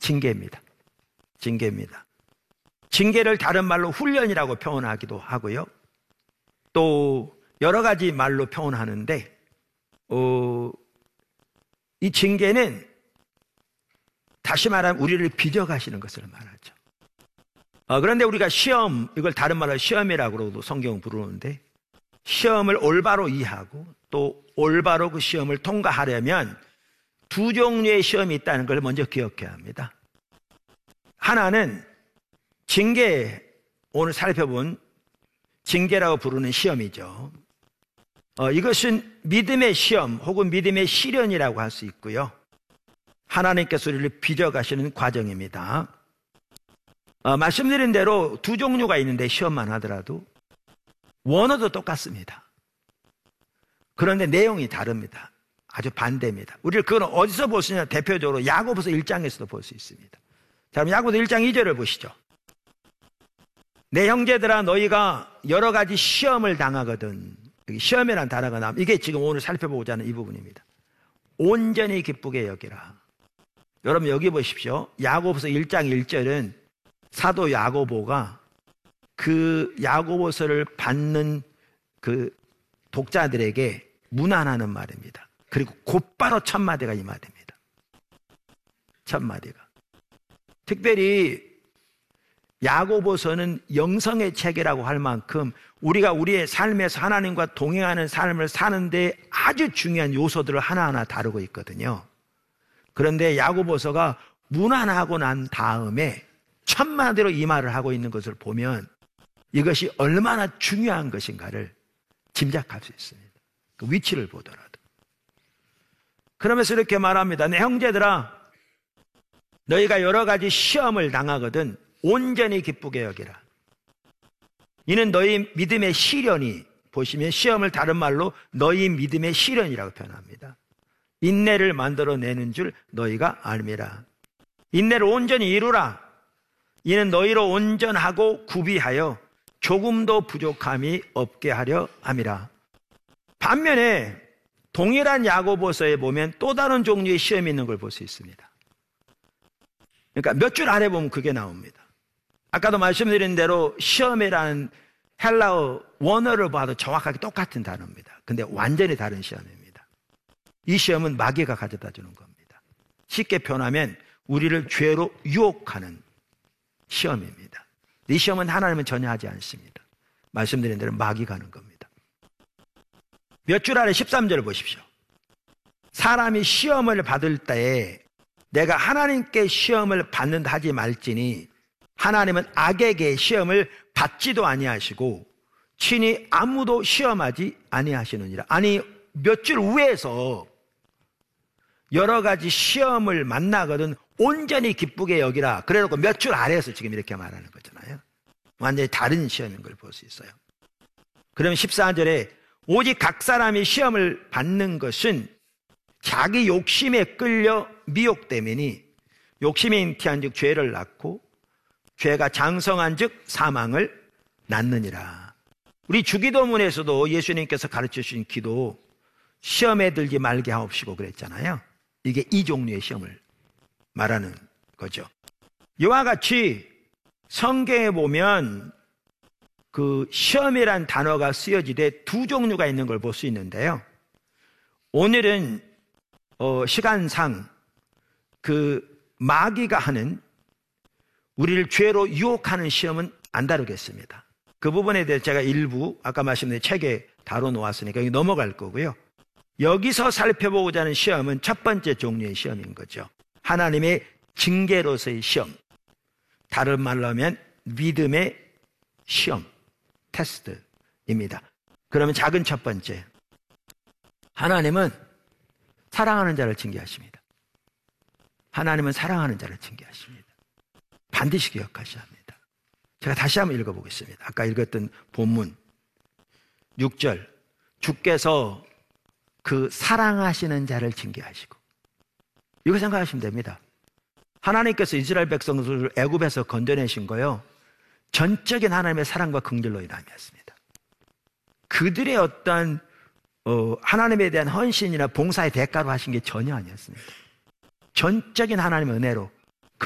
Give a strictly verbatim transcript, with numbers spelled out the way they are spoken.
징계입니다. 징계입니다. 징계를 다른 말로 훈련이라고 표현하기도 하고요. 또 여러 가지 말로 표현하는데 어, 이 징계는 다시 말하면 우리를 빚어가시는 것을 말하죠. 어, 그런데 우리가 시험, 이걸 다른 말로 시험이라고도 성경은 부르는데 시험을 올바로 이해하고 또 올바로 그 시험을 통과하려면 두 종류의 시험이 있다는 걸 먼저 기억해야 합니다. 하나는 징계, 오늘 살펴본 징계라고 부르는 시험이죠. 어, 이것은 믿음의 시험 혹은 믿음의 시련이라고 할 수 있고요. 하나님께서 우리를 빚어가시는 과정입니다. 어, 말씀드린 대로 두 종류가 있는데 시험만 하더라도 원어도 똑같습니다. 그런데 내용이 다릅니다. 아주 반대입니다. 우리를 그건 어디서 볼 수 있냐? 대표적으로 야고보서 일 장에서도 볼 수 있습니다. 자, 그럼 야고보서 일 장 이 절을 보시죠. 내 형제들아 너희가 여러 가지 시험을 당하거든. 여기 시험이라는 단어가 나오면 이게 지금 오늘 살펴보고자 하는 이 부분입니다. 온전히 기쁘게 여기라. 여러분 여기 보십시오. 야고보서 일 장 일 절은 사도 야고보가 그 야고보서를 받는 그 독자들에게 문안하는 말입니다. 그리고 곧바로 첫 마디가 이 마디입니다. 첫 마디가. 특별히 야고보서는 영성의 책이라고 할 만큼 우리가 우리의 삶에서 하나님과 동행하는 삶을 사는데 아주 중요한 요소들을 하나하나 다루고 있거든요. 그런데 야고보서가 문안하고 난 다음에 첫 마디로 이 말을 하고 있는 것을 보면 이것이 얼마나 중요한 것인가를 짐작할 수 있습니다. 그 위치를 보더라도. 그러면서 이렇게 말합니다. 내 형제들아 너희가 여러 가지 시험을 당하거든 온전히 기쁘게 여기라. 이는 너희 믿음의 시련이, 보시면 시험을 다른 말로 너희 믿음의 시련이라고 표현합니다. 인내를 만들어내는 줄 너희가 알미라. 인내를 온전히 이루라. 이는 너희로 온전하고 구비하여 조금도 부족함이 없게 하려 함이라. 반면에 동일한 야고보서에 보면 또 다른 종류의 시험이 있는 걸 볼 수 있습니다. 그러니까 몇 줄 아래 보면 그게 나옵니다. 아까도 말씀드린 대로 시험이라는 헬라어 원어를 봐도 정확하게 똑같은 단어입니다. 근데 완전히 다른 시험입니다. 이 시험은 마귀가 가져다 주는 겁니다. 쉽게 표현하면 우리를 죄로 유혹하는 시험입니다. 이 시험은 하나님은 전혀 하지 않습니다. 말씀드린 대로 마귀가 하는 겁니다. 몇 줄 아래 십삼 절을 보십시오. 사람이 시험을 받을 때에 내가 하나님께 시험을 받는다 하지 말지니 하나님은 악에게 시험을 받지도 아니하시고 친히 아무도 시험하지 아니하시느니라. 아니 몇 줄 위에서 여러 가지 시험을 만나거든 온전히 기쁘게 여기라. 그래놓고 몇 줄 아래에서 지금 이렇게 말하는 거잖아요. 완전히 다른 시험인 걸 볼 수 있어요. 그러면 십사 절에 오직 각 사람이 시험을 받는 것은 자기 욕심에 끌려 미혹되매니 욕심이 잉태한 즉 죄를 낳고 죄가 장성한 즉 사망을 낳느니라. 우리 주기도문에서도 예수님께서 가르쳐 주신 기도 시험에 들지 말게 하옵시고 그랬잖아요. 이게 이 종류의 시험을 말하는 거죠. 이와 같이 성경에 보면 그 시험이란 단어가 쓰여지되 두 종류가 있는 걸 볼 수 있는데요. 오늘은 어, 시간상 그 마귀가 하는 우리를 죄로 유혹하는 시험은 안 다루겠습니다. 그 부분에 대해서 제가 일부 아까 말씀드린 책에 다뤄놓았으니까 여기 넘어갈 거고요. 여기서 살펴보고자 하는 시험은 첫 번째 종류의 시험인 거죠. 하나님의 징계로서의 시험. 다른 말로 하면 믿음의 시험, 테스트입니다. 그러면 작은 첫 번째. 하나님은 사랑하는 자를 징계하십니다. 하나님은 사랑하는 자를 징계하십니다. 반드시 기억하셔야 합니다. 제가 다시 한번 읽어보겠습니다. 아까 읽었던 본문 육 절. 주께서 그 사랑하시는 자를 징계하시고, 이거 생각하시면 됩니다. 하나님께서 이스라엘 백성들을 애굽에서 건져내신 거요, 전적인 하나님의 사랑과 긍휼로 인함이었습니다. 그들의 어떤 어, 하나님에 대한 헌신이나 봉사의 대가로 하신 게 전혀 아니었습니다. 전적인 하나님의 은혜로